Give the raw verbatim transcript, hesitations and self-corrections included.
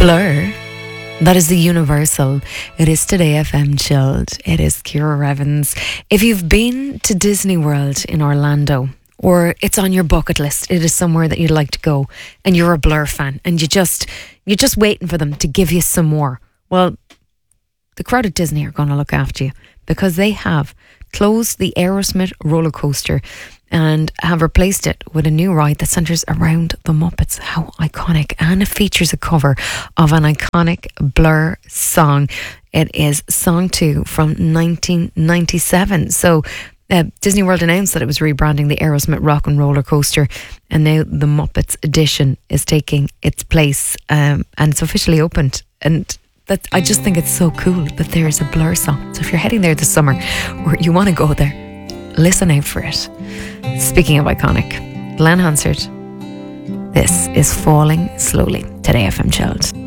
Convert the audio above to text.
Blur. That is the Universal. It is Today F M Chilled. It is Ciara Evans. If you've been to Disney World in Orlando, or it's on your bucket list, it is somewhere that you'd like to go, and you're a Blur fan, and you just you're just waiting for them to give you some more. Well, the crowd at Disney are going to look after you, because they have closed the Aerosmith roller coaster and have replaced it with a new ride that centres around the Muppets. How iconic. And it features a cover of an iconic Blur song. It is Song two from nineteen ninety-seven. So uh, Disney World announced that it was rebranding the Aerosmith Rock and Roller Coaster, and now the Muppets edition is taking its place, um, and it's officially opened. And that, I just think it's so cool that there is a Blur song. So if you're heading there this summer, or you want to go there, listen out for it. Speaking of iconic, Glenn Hansard, this is Falling Slowly. Today F M Chilled.